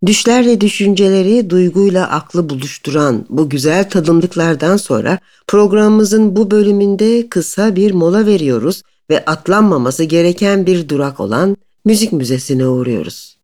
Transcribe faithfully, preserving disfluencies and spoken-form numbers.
Düşlerle düşünceleri, duyguyla aklı buluşturan bu güzel tadımlıklardan sonra programımızın bu bölümünde kısa bir mola veriyoruz ve atlanmaması gereken bir durak olan müzik müzesine uğruyoruz.